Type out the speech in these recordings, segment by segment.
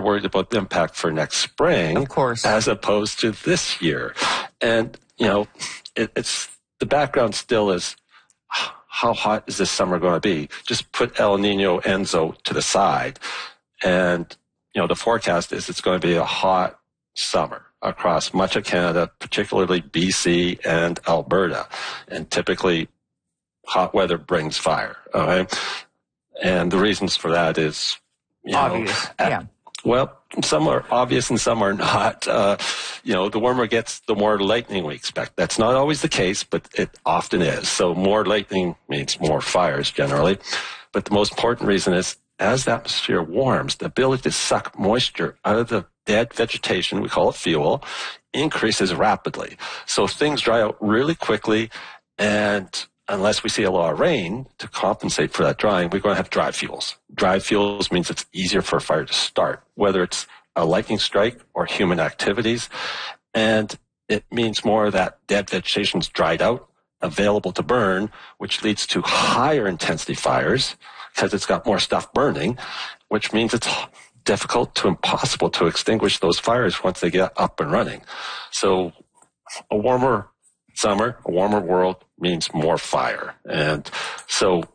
worried about the impact for next spring, of course, as opposed to this year. And, it's the background still is how hot is this summer going to be? Just put El Nino Enzo to the side. And, the forecast is it's going to be a hot summer across much of Canada, particularly BC and Alberta. And typically hot weather brings fire. Okay? And the reasons for that is, obvious. Well, some are obvious and some are not. The warmer it gets, the more lightning we expect. That's not always the case, but it often is. So more lightning means more fires generally. But the most important reason is as the atmosphere warms, the ability to suck moisture out of the dead vegetation, we call it fuel, increases rapidly. So things dry out really quickly, and unless we see a lot of rain to compensate for that drying, we're going to have dry fuels. Dry fuels means it's easier for a fire to start, whether it's a lightning strike or human activities. And it means more that dead vegetation's dried out, available to burn, which leads to higher intensity fires because it's got more stuff burning, which means it's difficult to impossible to extinguish those fires once they get up and running. So a warmer summer, a warmer world means more fire. And so,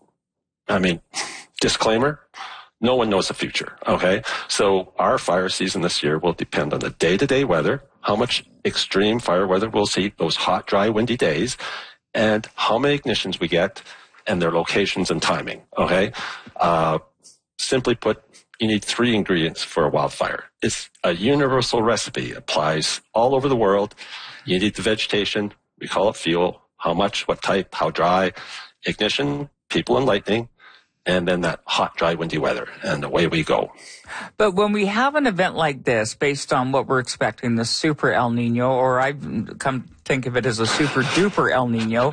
disclaimer, no one knows the future, okay? So our fire season this year will depend on the day-to-day weather, how much extreme fire weather we'll see, those hot, dry, windy days, and how many ignitions we get and their locations and timing, okay? Simply put, you need 3 ingredients for a wildfire. It's a universal recipe, applies all over the world. You need the vegetation, we call it fuel, how much, what type, how dry, ignition, people and lightning, and then that hot, dry, windy weather, and away we go. But when we have an event like this, based on what we're expecting, the super El Nino, or I've come to think of it as a super duper El Nino,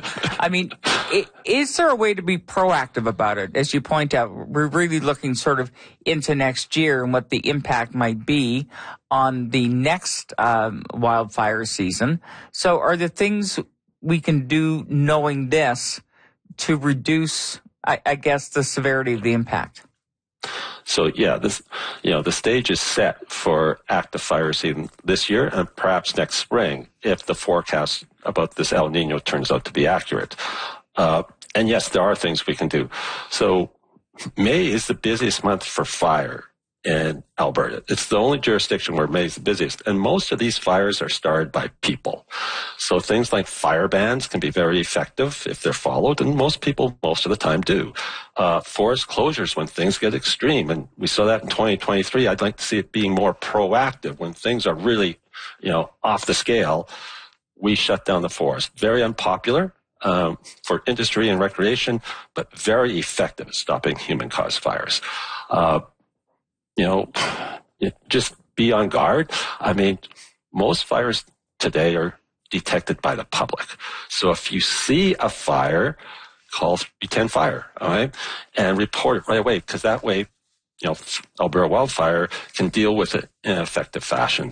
is there a way to be proactive about it? As you point out, we're really looking sort of into next year and what the impact might be on the next wildfire season. So are there things we can do knowing this to reduce, I guess, the severity of the impact? So the stage is set for active fire season this year and perhaps next spring if the forecast about this El Nino turns out to be accurate. And yes, there are things we can do. So May is the busiest month for fire in Alberta. It's the only jurisdiction where May is the busiest. And most of these fires are started by people. So things like fire bans can be very effective if they're followed, and most people most of the time do. Forest closures when things get extreme, and we saw that in 2023. I'd like to see it being more proactive when things are really, off the scale. We shut down the forest. Very unpopular for industry and recreation, but very effective at stopping human-caused fires. Just be on guard. Most fires today are detected by the public. So if you see a fire, call 310 Fire, all right? And report it right away, because that way, Alberta Wildfire can deal with it in an effective fashion.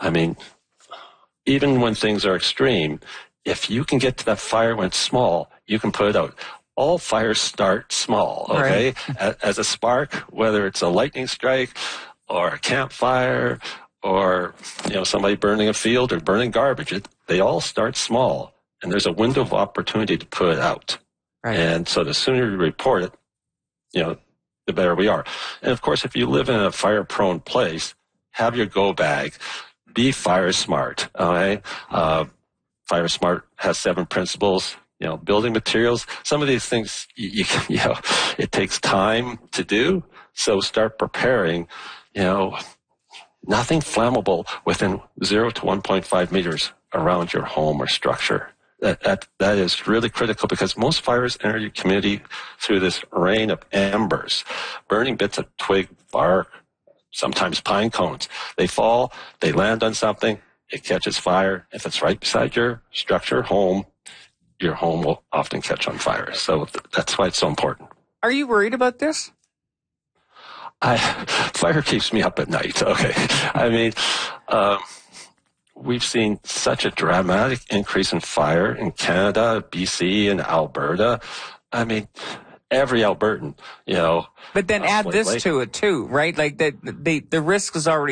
Even when things are extreme, if you can get to that fire when it's small, you can put it out. All fires start small, okay? Right. As a spark, whether it's a lightning strike or a campfire or, somebody burning a field or burning garbage, they all start small. And there's a window of opportunity to put it out. Right. And so the sooner you report it, the better we are. And of course, if you live in a fire-prone place, have your go bag. Be fire smart, okay? Fire Smart has 7 principles. Building materials, some of these things, it takes time to do. So start preparing, nothing flammable within 0 to 1.5 meters around your home or structure. That is really critical because most fires enter your community through this rain of embers, burning bits of twig, bark, sometimes pine cones. They fall, they land on something, it catches fire. If it's right beside your structure, home, your home will often catch on fire. So that's why it's so important. Are you worried about this? Fire keeps me up at night. Okay. We've seen such a dramatic increase in fire in Canada, BC, and Alberta. Every Albertan, But then add this to it too, right? Like the risk is already